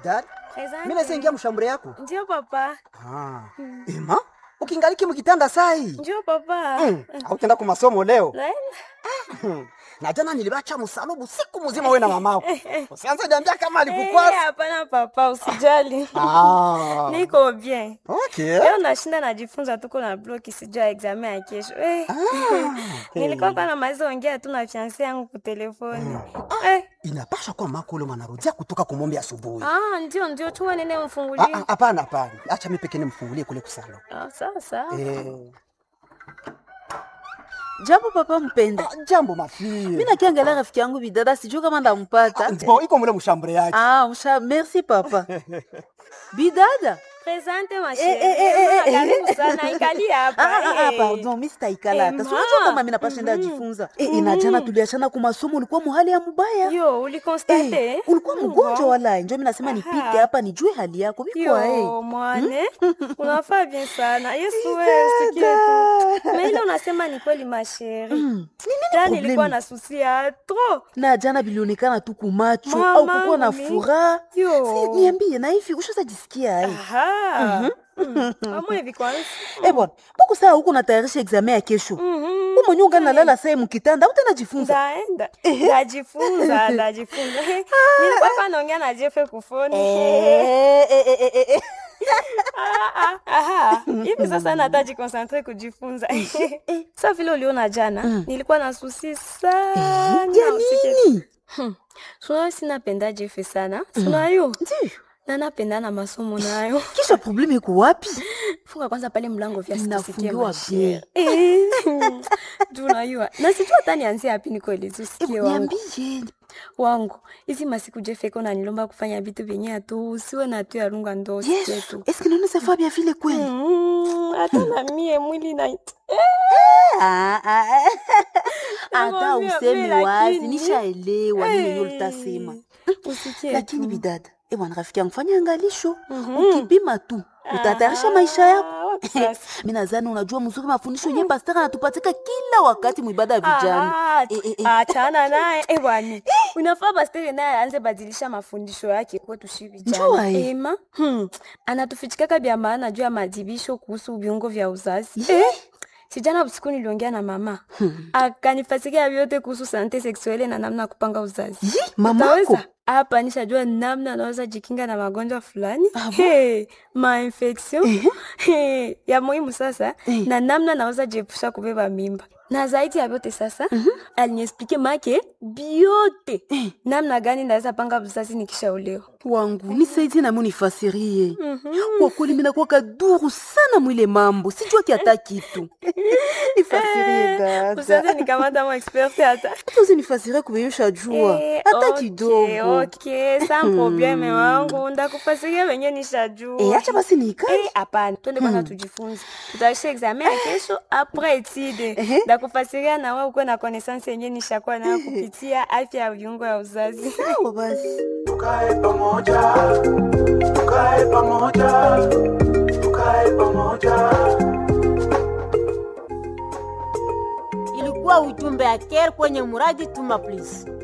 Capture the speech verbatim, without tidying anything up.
Bidari, Asante. mimi naingia mshambure yako. Ndio papa. Ah. Ema, ukingaliki mkitanda sai. Ndio papa. Mm. Hautaenda kwa masomo leo. Naenda. Na jana nilibacha msalubu siku mzima wewe na mamako. Usianze niambia kama Eh, alikukwasa. hapana papa, usijali. Ah. Niko bien. Okay. Leo nashinda najifunza tuko na bloki sijua examen ya kesho. Eh. Nilikuwa kwa na maizo ongea tu na fiancé yangu kwa telefoni. Eh. Inapasha kwa mako ule mwanarudia kutoka kumombe asubuhi. Ah, ndio ndio chua nene Ah, mfungulie. ah, hapana hapana. Acha mimi pekee nimfungulie kule kusalo. Ah, sawa sawa. Eh. Jambo papa mpenda. Ah, jambo mafie. Mimi nakiangalia rafiki yangu Bidada sijui kama ndampata. Bon, iko mule mshambure yake. Ah, msha, merci papa. Bidada. Presente ma Eh, chérie. eh, eh, eh, Karibu sana ikali hapa. Ah, ah, ah, eh. pardon, mimi sitaikala hata. Eh, Si unajua ma. kama mimi napashinda ajifunza. Eh, inajana tuliachana kwa masomo ulikuwa muhali ya mbaya. Yo, ulikonstate? Eh, ulikuwa mgonjwa wala njoo mimi nasema nipite hapa nijue hali yako. Biko eh. Yo, mwane. Unafaa bien sana. Yesu wewe usikie tu. Na ile unasema ni kweli ma chérie. Nini Jana problemi? nilikuwa na susi ya trop. Na jana bilionekana tu kumacho Mama, au kukuwa na mimi. furaha. Yo. Si niambie na hivi ushazajisikia ai. Aha. Kama hivi kwanza. Eh bwana, mbona saa huko natayarisha examen ya kesho? Mhm. Umo nyonga nalala saa mkitanda, utanajifunza. Ndaenda. Ndajifunza, ndajifunza. Nilikuwa hapa naongea na Jeff kufoni. Eh, eh, eh, eh, eh. Ah, ah, aha. Hivi sasa nataji concentrate kujifunza. Sasa vile uliona jana, nilikuwa na susi sana. Ya usikie tu. nini? Sio sinapenda Jeff sana. Sio hiyo. Ndio. Na napenda na masomo nayo. Kisha probleme iko wapi? Funga kwanza pale mlango vya sisikie Inafungiwa mashia. bien. Eh. Tunajua. Na sijua hata nianzie wapi nikueleze usikie wangu. Niambie. Wangu. Hizi masiku Jeff iko ananilomba kufanya vitu vyenye tu usiwe na tu ya runga ndo usikie Yesu, tu. est-ce que nous savons bien vile kweli? Mm, hata na mie mwili na Ah, ah. Hata Nakwambia, useme mimi wazi, lakini- nishaelewa nini Eh. ndio utasema. usikie Lakini tu. bidada, eh bwana rafiki yangu fanya angalisho. Ukipima tu, utatayarisha maisha yako. Ah, wapi sasa? Mimi nadhani unajua mzuri mafundisho yenyewe pastor anatupatika kila wakati muibada ya vijana. Ah, Eh, eh, eh. achana naye eh bwana. Unafaa basteri naye aanze badilisha mafundisho yake kwetu shi Njua, vijana. eh. Ema, hmm. Anatufichikaka vya maana juu ya madibisho kuhusu viungo vya uzazi. Eh? Sijana usiku niliongea na mama. Akanifasikia vyote kuhusu sante seksuele na namna ya kupanga uzazi. Yi, mamako. Utaweza? Hapa nishajua namna anaweza jikinga na magonjwa fulani. Hey, ma infection. Hey, ya muhimu sasa Eh. na namna anaweza jiepusha kubeba mimba. Na zaidi ya vyote sasa, aliniexplique make biote. Namna gani naweza panga uzazi nikishaolewa. Wangu nisaidie na mimi nifasirie. Kwa kweli mimi nakuwa kaduru sana mwile mambo. Sijua kiata kitu. Nifasirie dada. Usaze nikamata mo expert hata. Tuzi nifasirie kubeyusha jua. Eh, Hata okay, kidogo. Okay, sans probleme wangu. Ndakufasiria wenye nishajua. Eh, acha basi nikae. Eh, hapana, twende kwanza tujifunze. Tutaisha examen ya kesho après étude. Ndakufasiria na wewe uko na connaissance yenyewe nishakuwa nayo kupitia afya ya viungo ya uzazi. Sawa basi. Tukae pamoja, tukae pamoja, tukae pamoja. Ilikuwa ujumbe ya Care kwenye muradi Tuma Please.